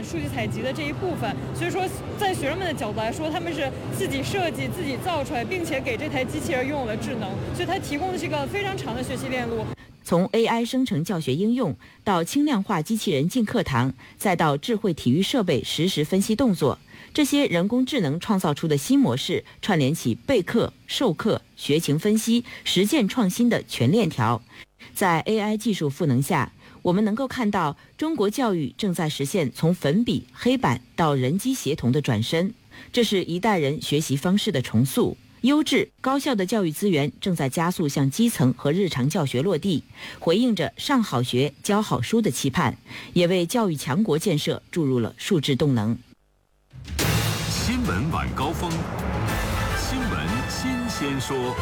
数据采集的这一部分。所以说，在学生们的角度来说，他们是自己设计、自己造出来，并且给这台机器人拥有了智能，所以它提供的是一个非常长的学习链路。 从 AI 生成教学应用到轻量化机器人进课堂，再到智慧体育设备实时分析动作，这些人工智能创造出的新模式，串联起备课、授课、学情分析、实践创新的全链条。在 AI 技术赋能下，我们能够看到中国教育正在实现从粉笔、黑板到人机协同的转身，这是一代人学习方式的重塑。优质高效的教育资源正在加速向基层和日常教学落地，回应着上好学、教好书的期盼，也为教育强国建设注入了数字动能。 新闻晚高峰，新闻新鲜说。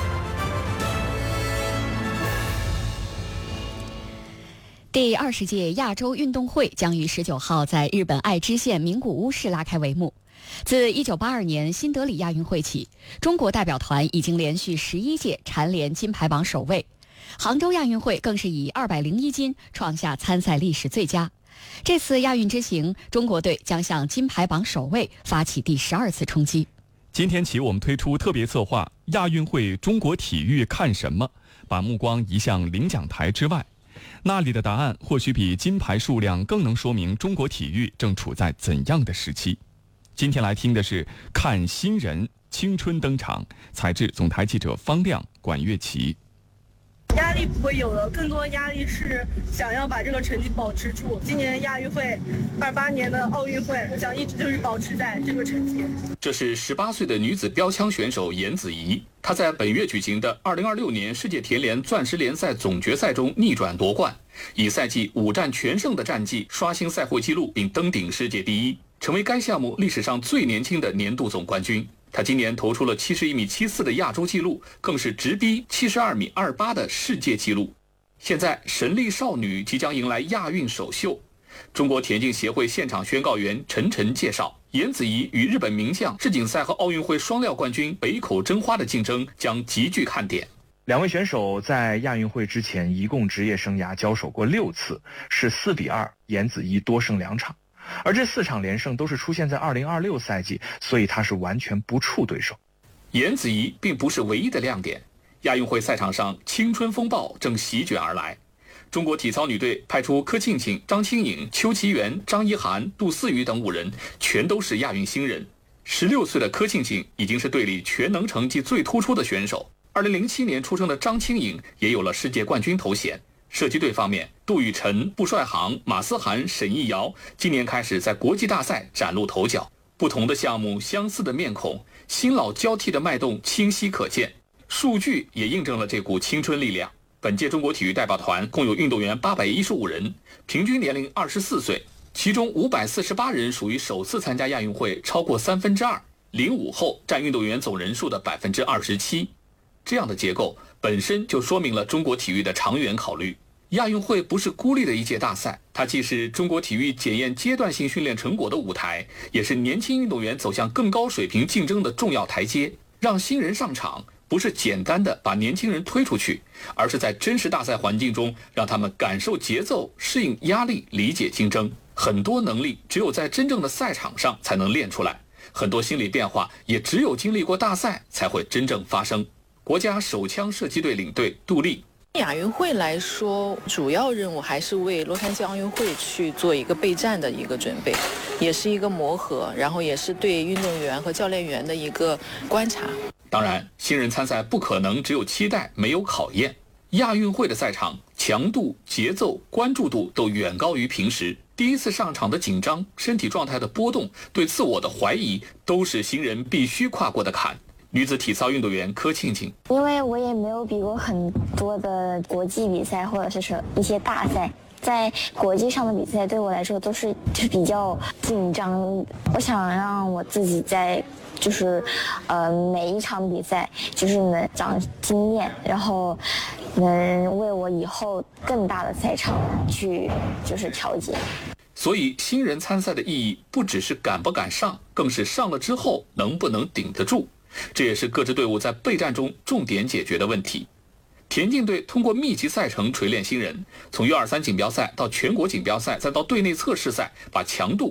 第20届亚洲运动会将于19号在日本爱知县名古屋市拉开帷幕。自1982年新德里亚运会起，中国代表团已经连续11届蝉联金牌榜首位。杭州亚运会更是以201金创下参赛历史最佳。这次亚运之行，中国队将向金牌榜首位发起第12次冲击。 今天起，我们推出特别策划“亚运会中国体育看什么”，把目光移向领奖台之外。那里的答案或许比金牌数量更能说明中国体育正处在怎样的时期。今天来听的是看新人青春登场，采制总台记者方亮、管乐琪。 压力不会有了，更多的压力是想要把这个成绩保持住。今年亚运会，28年的奥运会，想一直就是保持在这个成绩。 这是18岁的女子标枪选手颜子怡，她在本月举行的2026年世界田联钻石联赛总决赛中逆转夺冠，以赛季5战全胜的战绩刷新赛会纪录，并登顶世界第一，成为该项目历史上最年轻的年度总冠军。他今年投出了71米74的亚洲纪录，更是直逼72米28的世界纪录。现在神力少女即将迎来亚运首秀。中国田径协会现场宣告员陈晨介绍，颜子怡与日本名将世锦赛和奥运会双料冠军北口真花的竞争将极具看点。 两位选手在亚运会之前一共职业生涯交手过6次，是4-2，颜子怡多胜2场。而这4场连胜都是出现在2026赛季，所以他是完全不怵对手。 颜子怡并不是唯一的亮点，亚运会赛场上青春风暴正席卷而来。中国体操女队派出柯庆庆、张清颖、邱其元、张一涵、杜思雨等5人，全都是亚运新人。16岁的柯庆庆已经是队里全能成绩最突出的选手。2007年出生的张清颖也有了世界冠军头衔。射击队方面，杜雨辰、布帅航、马思涵、沈艺瑶今年开始在国际大赛崭露头角。不同的项目，相似的面孔，新老交替的脉动清晰可见。数据也印证了这股青春力量。本届中国体育代表团共有运动员815人，平均年龄24岁，其中548人属于首次参加亚运会，超过2/3，05后占运动员总人数的27%。这样的结构本身就说明了中国体育的长远考虑。亚运会不是孤立的一届大赛，它既是中国体育检验阶段性训练成果的舞台，也是年轻运动员走向更高水平竞争的重要台阶。让新人上场，不是简单的把年轻人推出去，而是在真实大赛环境中让他们感受节奏、适应压力、理解竞争。很多能力只有在真正的赛场上才能练出来，很多心理变化也只有经历过大赛才会真正发生。国家手枪射击队领队杜丽， 亚运会来说，主要任务还是为洛杉矶奥运会去做一个备战的一个准备，也是一个磨合，然后也是对运动员和教练员的一个观察。 当然，新人参赛不可能只有期待没有考验。亚运会的赛场强度、节奏、关注度都远高于平时。第一次上场的紧张、身体状态的波动、对自我的怀疑，都是新人必须跨过的坎。女子体操运动员柯庆庆， 因为我也没有比过很多的国际比赛或者是说一些大赛，在国际上的比赛对我来说都是比较紧张。我想让我自己在每一场比赛能长经验，然后能为我以后更大的赛场去调节。 所以新人参赛的意义不只是敢不敢上，更是上了之后能不能顶得住。这也是各支队伍在备战中重点解决的问题。田径队通过密集赛程锤炼新人，从U23锦标赛到全国锦标赛，再到队内测试赛，把强度